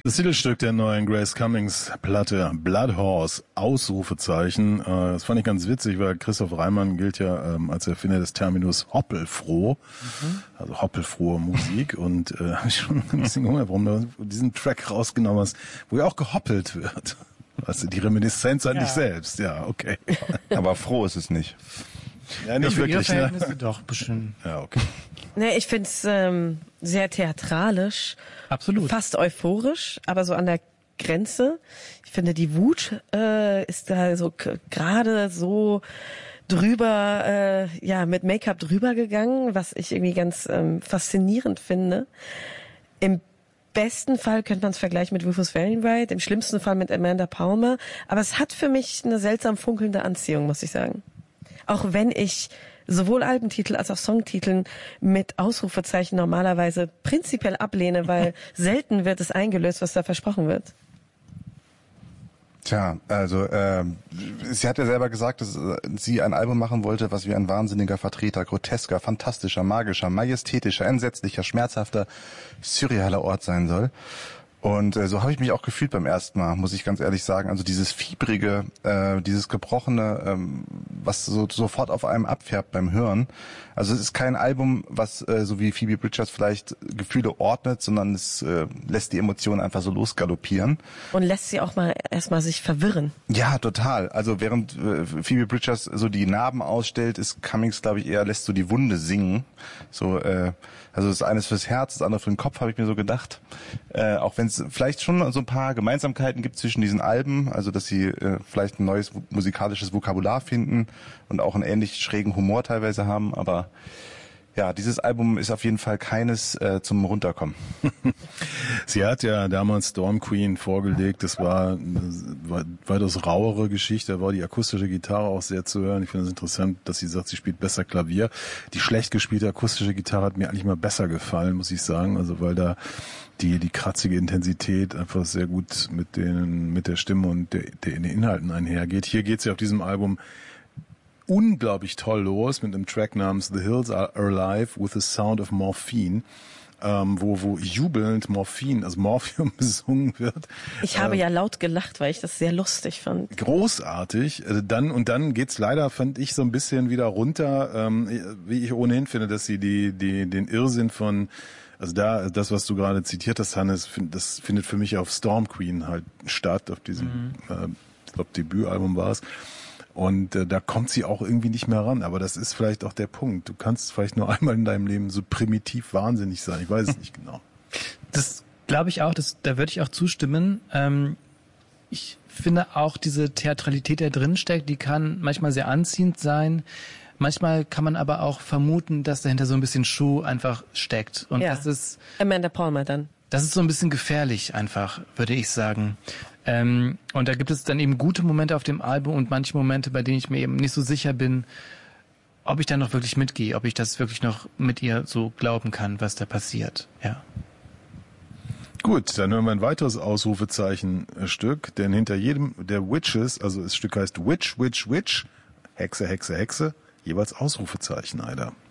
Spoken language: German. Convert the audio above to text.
Das Titelstück der neuen Grace Cummings Platte, Blood Horse, Ausrufezeichen. Das fand ich ganz witzig, weil Christoph Reimann gilt ja als Erfinder des Terminus hoppelfroh, also hoppelfrohe Musik. Und habe ich schon ein bisschen gewundert, warum du diesen Track rausgenommen hast, wo ja auch gehoppelt wird. Also die Reminiszenz an dich selbst, ja, okay. Aber froh ist es nicht. Ja, nicht wirklich, ne? Doch, bestimmt. Ja, okay. Nee, ich find's sehr theatralisch. Absolut. Fast euphorisch, aber so an der Grenze. Ich finde, die Wut ist da so gerade so drüber, mit Make-up drüber gegangen, was ich irgendwie ganz faszinierend finde. Im besten Fall könnte man es vergleichen mit Rufus Wainwright, im schlimmsten Fall mit Amanda Palmer. Aber es hat für mich eine seltsam funkelnde Anziehung, muss ich sagen. Auch wenn ich sowohl Albentitel als auch Songtiteln mit Ausrufezeichen normalerweise prinzipiell ablehne, weil selten wird es eingelöst, was da versprochen wird. Tja, also sie hat ja selber gesagt, dass sie ein Album machen wollte, was wie ein wahnsinniger Vertreter grotesker, fantastischer, magischer, majestätischer, entsetzlicher, schmerzhafter, surrealer Ort sein soll. Und so habe ich mich auch gefühlt beim ersten Mal, muss ich ganz ehrlich sagen. Also dieses Fiebrige, dieses Gebrochene, was so sofort auf einem abfärbt beim Hören. Also es ist kein Album, was so wie Phoebe Bridgers vielleicht Gefühle ordnet, sondern es lässt die Emotionen einfach so losgaloppieren. Und lässt sie auch mal erstmal sich verwirren. Ja, total. Also während Phoebe Bridgers so die Narben ausstellt, ist Cummings, glaube ich, eher lässt so die Wunde singen. So, also das eine ist fürs Herz, das andere für den Kopf, habe ich mir so gedacht. Auch wenn es vielleicht schon so ein paar Gemeinsamkeiten gibt zwischen diesen Alben, also dass sie vielleicht ein neues musikalisches Vokabular finden und auch einen ähnlich schrägen Humor teilweise haben, aber ja, dieses Album ist auf jeden Fall keines zum Runterkommen. Sie hat ja damals Storm Queen vorgelegt, das war eine weitaus rauere Geschichte, da war die akustische Gitarre auch sehr zu hören. Ich finde es interessant, dass sie sagt, sie spielt besser Klavier. Die schlecht gespielte akustische Gitarre hat mir eigentlich mal besser gefallen, muss ich sagen, also weil da die kratzige Intensität einfach sehr gut mit der Stimme und den Inhalten einhergeht. Hier geht sie auf diesem Album unglaublich toll los mit einem Track namens The Hills Are Alive with the Sound of Morphine, wo jubelnd Morphin, also Morphium besungen wird. Ich habe ja laut gelacht, weil ich das sehr lustig fand. Großartig. Dann geht's leider, fand ich, so ein bisschen wieder runter, wie ich ohnehin finde, dass sie den Irrsinn von, also das, was du gerade zitiert hast, Hannes, das findet für mich auf Storm Queen halt statt, auf diesem, ich glaube, Debütalbum war es. Und da kommt sie auch irgendwie nicht mehr ran. Aber das ist vielleicht auch der Punkt. Du kannst vielleicht nur einmal in deinem Leben so primitiv wahnsinnig sein. Ich weiß es nicht genau. Das glaube ich auch. Da würde ich auch zustimmen. Ich finde auch diese Theatralität, die da drin steckt, die kann manchmal sehr anziehend sein. Manchmal kann man aber auch vermuten, dass dahinter so ein bisschen Schuh einfach steckt. Und ja, das ist Amanda Palmer dann. Das ist so ein bisschen gefährlich einfach, würde ich sagen. Und da gibt es dann eben gute Momente auf dem Album und manche Momente, bei denen ich mir eben nicht so sicher bin, ob ich da noch wirklich mitgehe, ob ich das wirklich noch mit ihr so glauben kann, was da passiert. Ja. Gut, dann hören wir ein weiteres Ausrufezeichen-Stück, denn hinter jedem der Witches, also das Stück heißt Witch, Witch, Witch, Hexe, Hexe, Hexe, jeweils Ausrufezeichen, Alter.